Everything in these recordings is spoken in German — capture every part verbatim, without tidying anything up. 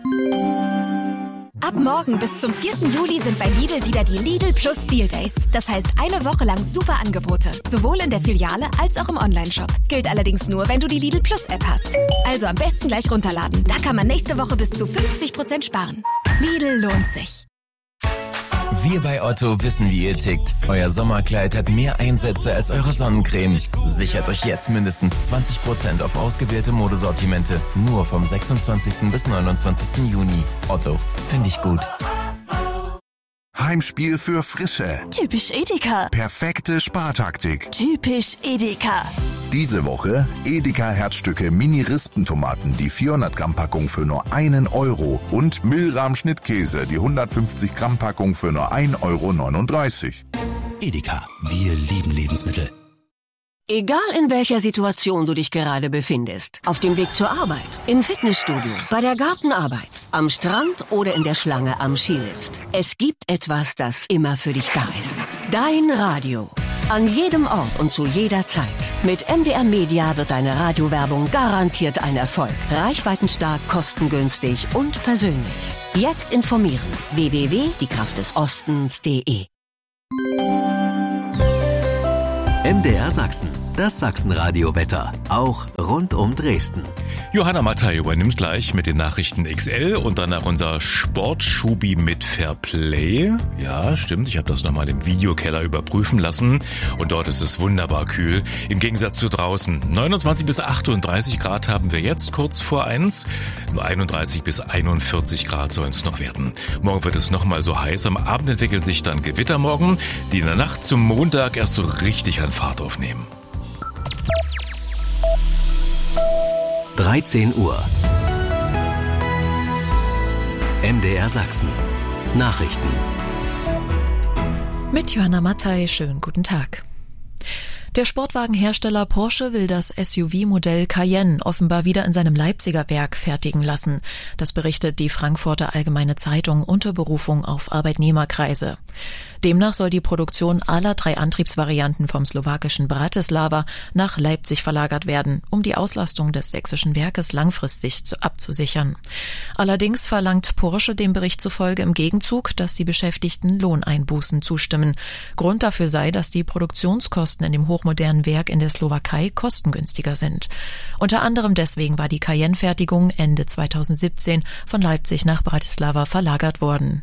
Ab morgen bis zum vierten Juli sind bei Lidl wieder die Lidl Plus Deal Days. Das heißt eine Woche lang super Angebote. Sowohl in der Filiale als auch im Onlineshop. Gilt allerdings nur, wenn du die Lidl Plus App hast. Also am besten gleich runterladen. Da kann man nächste Woche bis zu fünfzig Prozent sparen. Lidl lohnt sich. Wir bei Otto wissen, wie ihr tickt. Euer Sommerkleid hat mehr Einsätze als eure Sonnencreme. Sichert euch jetzt mindestens zwanzig Prozent auf ausgewählte Modesortimente. Nur vom sechsundzwanzigsten bis neunundzwanzigsten Juni. Otto, finde ich gut. Heimspiel für Frische. Typisch Edeka. Perfekte Spartaktik. Typisch Edeka. Diese Woche Edeka Herzstücke Mini-Rispentomaten, die vierhundert Gramm Packung für nur einen Euro und Milram Schnittkäse, die hundertfünfzig Gramm Packung für nur ein Euro neununddreißig. Edeka, wir lieben Lebensmittel. Egal in welcher Situation du dich gerade befindest, auf dem Weg zur Arbeit, im Fitnessstudio, bei der Gartenarbeit, am Strand oder in der Schlange am Skilift. Es gibt etwas, das immer für dich da ist. Dein Radio. An jedem Ort und zu jeder Zeit. Mit M D R Media wird deine Radiowerbung garantiert ein Erfolg. Reichweitenstark, kostengünstig und persönlich. Jetzt informieren. w w w punkt die kraft des ostens punkt de M D R Sachsen, das Sachsenradio-Wetter, auch rund um Dresden. Johanna Mattei übernimmt gleich mit den Nachrichten X L und danach unser Sportschubi mit Fairplay. Ja, stimmt, ich habe das nochmal im Videokeller überprüfen lassen und dort ist es wunderbar kühl. Im Gegensatz zu draußen. neunundzwanzig bis achtunddreißig Grad haben wir jetzt kurz vor eins. einunddreißig bis einundvierzig Grad sollen es noch werden. Morgen wird es nochmal so heiß. Am Abend entwickeln sich dann Gewittermorgen, die in der Nacht zum Montag erst so richtig an Fahrt aufnehmen. dreizehn Uhr. M D R Sachsen. Nachrichten. Mit Johanna Mattei, schönen guten Tag. Der Sportwagenhersteller Porsche will das S U V-Modell Cayenne offenbar wieder in seinem Leipziger Werk fertigen lassen. Das berichtet die Frankfurter Allgemeine Zeitung unter Berufung auf Arbeitnehmerkreise. Demnach soll die Produktion aller drei Antriebsvarianten vom slowakischen Bratislava nach Leipzig verlagert werden, um die Auslastung des sächsischen Werkes langfristig abzusichern. Allerdings verlangt Porsche dem Bericht zufolge im Gegenzug, dass die Beschäftigten Lohneinbußen zustimmen. Grund dafür sei, dass die Produktionskosten in dem hochmodernen Werk in der Slowakei kostengünstiger sind. Unter anderem deswegen war die Cayenne-Fertigung Ende zweitausendsiebzehn von Leipzig nach Bratislava verlagert worden.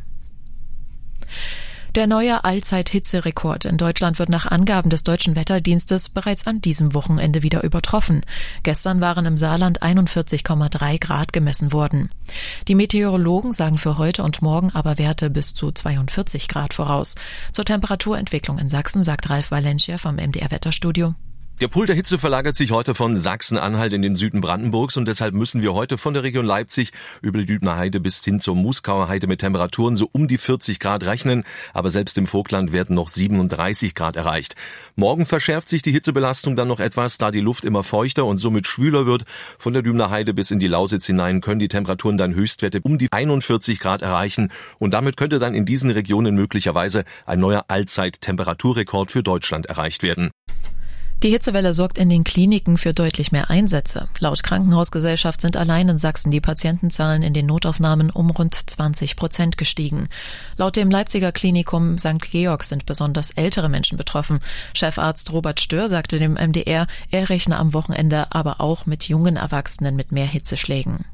Der neue Allzeit-Hitzerekord in Deutschland wird nach Angaben des Deutschen Wetterdienstes bereits an diesem Wochenende wieder übertroffen. Gestern waren im Saarland einundvierzig Komma drei Grad gemessen worden. Die Meteorologen sagen für heute und morgen aber Werte bis zu zweiundvierzig Grad voraus. Zur Temperaturentwicklung in Sachsen sagt Ralf Valencia vom M D R Wetterstudio. Der Pol der Hitze verlagert sich heute von Sachsen-Anhalt in den Süden Brandenburgs und deshalb müssen wir heute von der Region Leipzig über die Dübner Heide bis hin zur Muskauer Heide mit Temperaturen so um die vierzig Grad rechnen, aber selbst im Vogtland werden noch siebenunddreißig Grad erreicht. Morgen verschärft sich die Hitzebelastung dann noch etwas, da die Luft immer feuchter und somit schwüler wird. Von der Dübner Heide bis in die Lausitz hinein können die Temperaturen dann Höchstwerte um die einundvierzig Grad erreichen und damit könnte dann in diesen Regionen möglicherweise ein neuer Allzeit-Temperaturrekord für Deutschland erreicht werden. Die Hitzewelle sorgt in den Kliniken für deutlich mehr Einsätze. Laut Krankenhausgesellschaft sind allein in Sachsen die Patientenzahlen in den Notaufnahmen um rund zwanzig Prozent gestiegen. Laut dem Leipziger Klinikum Sankt Georg sind besonders ältere Menschen betroffen. Chefarzt Robert Stör sagte dem M D R, er rechne am Wochenende aber auch mit jungen Erwachsenen mit mehr Hitzeschlägen.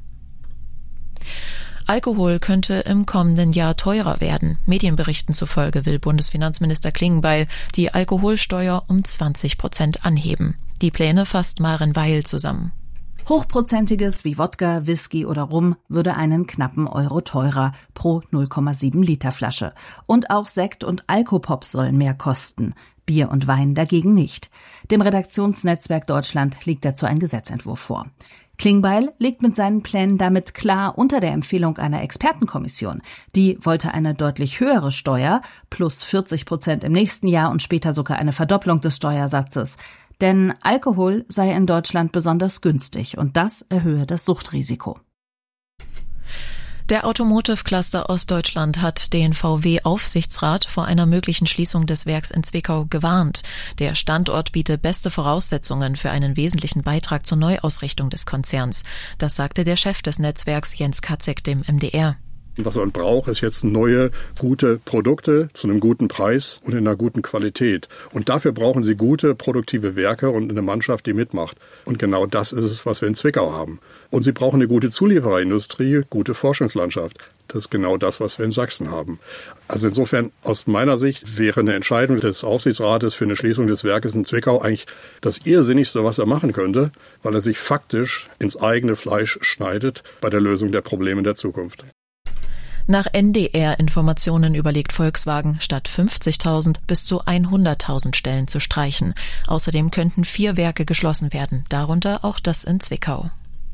Alkohol könnte im kommenden Jahr teurer werden. Medienberichten zufolge will Bundesfinanzminister Klingbeil die Alkoholsteuer um zwanzig Prozent anheben. Die Pläne fasst Maren Weil zusammen. Hochprozentiges wie Wodka, Whisky oder Rum würde einen knappen Euro teurer pro null Komma sieben Liter Flasche. Und auch Sekt und Alkopops sollen mehr kosten. Bier und Wein dagegen nicht. Dem Redaktionsnetzwerk Deutschland liegt dazu ein Gesetzentwurf vor. Klingbeil liegt mit seinen Plänen damit klar unter der Empfehlung einer Expertenkommission. Die wollte eine deutlich höhere Steuer, plus vierzig Prozent im nächsten Jahr und später sogar eine Verdopplung des Steuersatzes. Denn Alkohol sei in Deutschland besonders günstig und das erhöhe das Suchtrisiko. Der Automotive Cluster Ostdeutschland hat den V W-Aufsichtsrat vor einer möglichen Schließung des Werks in Zwickau gewarnt. Der Standort biete beste Voraussetzungen für einen wesentlichen Beitrag zur Neuausrichtung des Konzerns. Das sagte der Chef des Netzwerks Jens Katzek dem M D R. Was man braucht, ist jetzt neue, gute Produkte zu einem guten Preis und in einer guten Qualität. Und dafür brauchen Sie gute, produktive Werke und eine Mannschaft, die mitmacht. Und genau das ist es, was wir in Zwickau haben. Und Sie brauchen eine gute Zuliefererindustrie, gute Forschungslandschaft. Das ist genau das, was wir in Sachsen haben. Also insofern, aus meiner Sicht, wäre eine Entscheidung des Aufsichtsrates für eine Schließung des Werkes in Zwickau eigentlich das Irrsinnigste, was er machen könnte, weil er sich faktisch ins eigene Fleisch schneidet bei der Lösung der Probleme der Zukunft. Nach N D R-Informationen überlegt Volkswagen, statt fünfzigtausend bis zu hunderttausend Stellen zu streichen. Außerdem könnten vier Werke geschlossen werden, darunter auch das in Zwickau.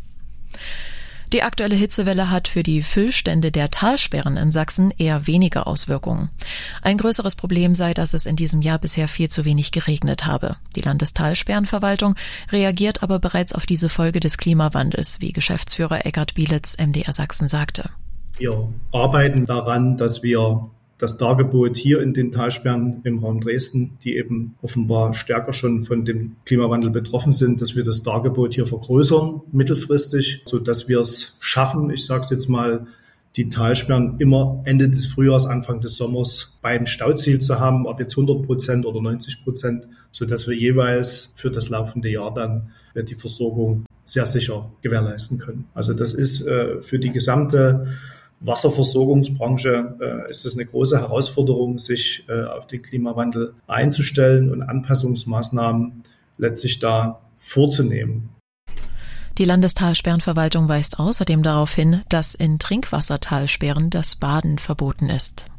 Die aktuelle Hitzewelle hat für die Füllstände der Talsperren in Sachsen eher weniger Auswirkungen. Ein größeres Problem sei, dass es in diesem Jahr bisher viel zu wenig geregnet habe. Die Landestalsperrenverwaltung reagiert aber bereits auf diese Folge des Klimawandels, wie Geschäftsführer Eckart Bielitz M D R Sachsen sagte. Wir arbeiten daran, dass wir das Dargebot hier in den Talsperren im Raum Dresden, die eben offenbar stärker schon von dem Klimawandel betroffen sind, dass wir das Dargebot hier vergrößern, mittelfristig, sodass wir es schaffen, ich sage es jetzt mal, die Talsperren immer Ende des Frühjahrs, Anfang des Sommers bei einem Stauziel zu haben, ob jetzt hundert Prozent oder neunzig Prozent, sodass wir jeweils für das laufende Jahr dann die Versorgung sehr sicher gewährleisten können. Also das ist äh, für die gesamte Wasserversorgungsbranche äh, ist es eine große Herausforderung, sich äh, auf den Klimawandel einzustellen und Anpassungsmaßnahmen letztlich da vorzunehmen. Die Landestalsperrenverwaltung weist außerdem darauf hin, dass in Trinkwassertalsperren das Baden verboten ist.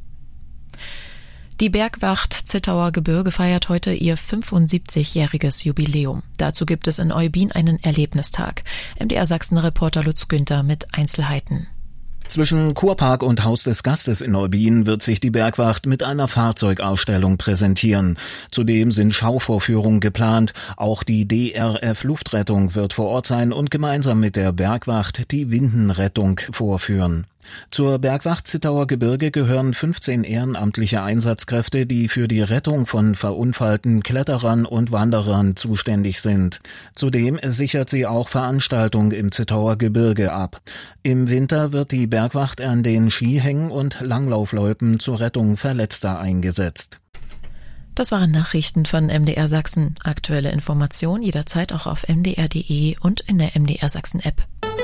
Die Bergwacht Zittauer Gebirge feiert heute ihr fünfundsiebzigjähriges Jubiläum. Dazu gibt es in Eubin einen Erlebnistag. M D R Sachsen-Reporter Lutz Günther mit Einzelheiten. Zwischen Kurpark und Haus des Gastes in Eubin wird sich die Bergwacht mit einer Fahrzeugausstellung präsentieren. Zudem sind Schauvorführungen geplant. Auch die D R F Luftrettung wird vor Ort sein und gemeinsam mit der Bergwacht die Windenrettung vorführen. Zur Bergwacht Zittauer Gebirge gehören fünfzehn ehrenamtliche Einsatzkräfte, die für die Rettung von verunfallten Kletterern und Wanderern zuständig sind. Zudem sichert sie auch Veranstaltungen im Zittauer Gebirge ab. Im Winter wird die Bergwacht an den Skihängen und Langlaufloipen zur Rettung Verletzter eingesetzt. Das waren Nachrichten von M D R Sachsen. Aktuelle Informationen jederzeit auch auf m d r punkt d e und in der M D R Sachsen App.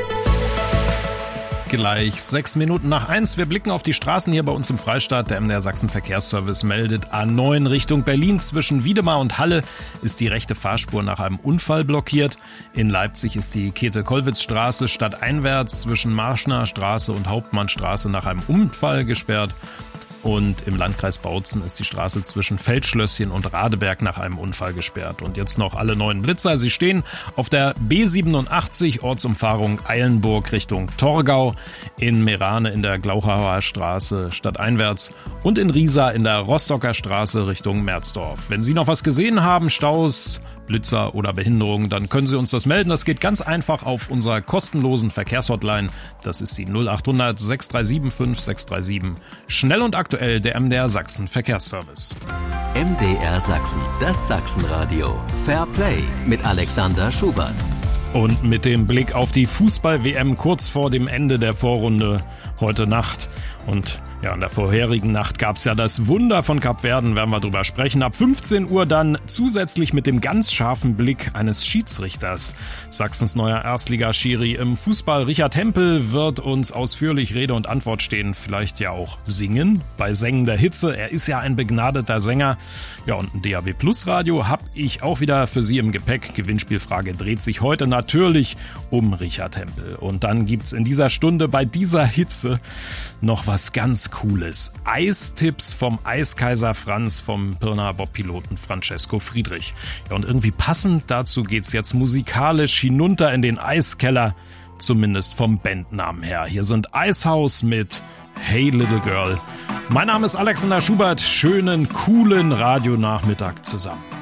Gleich sechs Minuten nach eins. Wir blicken auf die Straßen hier bei uns im Freistaat. Der M D R Sachsen Verkehrsservice meldet A neun Richtung Berlin. Zwischen Wiedemar und Halle ist die rechte Fahrspur nach einem Unfall blockiert. In Leipzig ist die Käthe-Kollwitz-Straße stadteinwärts zwischen Marschner Straße und Hauptmannstraße nach einem Unfall gesperrt. Und im Landkreis Bautzen ist die Straße zwischen Feldschlösschen und Radeberg nach einem Unfall gesperrt. Und jetzt noch alle neuen Blitzer. Sie stehen auf der B siebenundachtzig, Ortsumfahrung Eilenburg Richtung Torgau, in Merane in der Glauchauer Straße stadteinwärts und in Riesa in der Rostocker Straße Richtung Merzdorf. Wenn Sie noch was gesehen haben, Staus, Blitzer oder Behinderungen, dann können Sie uns das melden. Das geht ganz einfach auf unserer kostenlosen Verkehrshotline. Das ist die null acht hundert sechs drei sieben fünf sechs drei sieben. Schnell und aktuell der M D R Sachsen Verkehrsservice. M D R Sachsen, das Sachsenradio. Fair Play mit Alexander Schubert. Und mit dem Blick auf die Fußball-W M kurz vor dem Ende der Vorrunde heute Nacht. Und ja, in der vorherigen Nacht gab es ja das Wunder von Kapverden, werden wir drüber sprechen. Ab fünfzehn Uhr dann zusätzlich mit dem ganz scharfen Blick eines Schiedsrichters. Sachsens neuer Erstligaschiri im Fußball, Richard Hempel, wird uns ausführlich Rede und Antwort stehen. Vielleicht ja auch singen bei sengender Hitze. Er ist ja ein begnadeter Sänger. Ja, und ein D A B Plus Radio habe ich auch wieder für Sie im Gepäck. Gewinnspielfrage dreht sich heute natürlich um Richard Hempel. Und dann gibt's in dieser Stunde bei dieser Hitze noch was ganz Cooles. Eistipps vom Eiskaiser Franz, vom Pirnaer Bobpiloten Francesco Friedrich. Ja, und irgendwie passend dazu geht's jetzt musikalisch hinunter in den Eiskeller, zumindest vom Bandnamen her. Hier sind Eishaus mit Hey Little Girl. Mein Name ist Alexander Schubert. Schönen, coolen Radionachmittag zusammen.